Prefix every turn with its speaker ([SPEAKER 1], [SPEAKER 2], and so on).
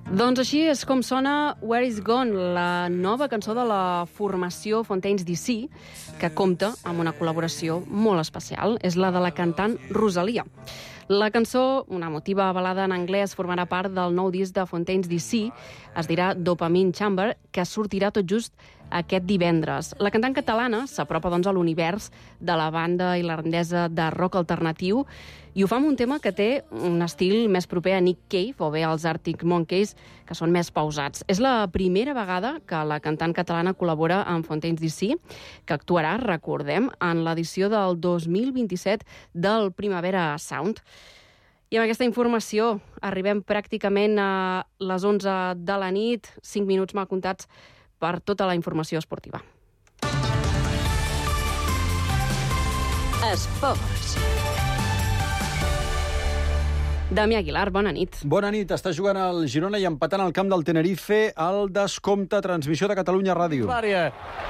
[SPEAKER 1] Doncs així és com sona Where Is Gone, la nova cançó de la formació Fontaines DC, que compta amb una col·laboració molt especial. És la de la cantant Rosalia. La cançó, una emotiva balada en anglès, formarà part del nou disc de Fontaines DC, es dirà Dopamine Chamber, que sortirà tot just aquest divendres. La cantant catalana s'apropa doncs a l'univers de la banda irlandesa de rock alternatiu i ho fa amb un tema que té un estil més proper a Nick Cave o bé als Arctic Monkeys, que són més pausats. És la primera vegada que la cantant catalana col·labora amb Fontaines DC, que actuarà, recordem, en l'edició del 2027 del Primavera Sound. I amb aquesta informació arribem pràcticament a les 11 de la nit, 5 minuts mal comptats per tota la informació esportiva.
[SPEAKER 2] Esports.
[SPEAKER 1] Damià Aguilar, bona nit.
[SPEAKER 3] Bona nit. Està jugant el Girona i empatant al camp del Tenerife al descompte. Transmissió de Catalunya Ràdio.